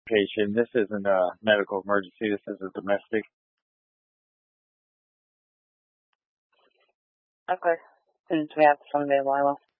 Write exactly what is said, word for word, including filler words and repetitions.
Patient, this isn't a medical emergency. This is a domestic. Okay. Since we have somebody available.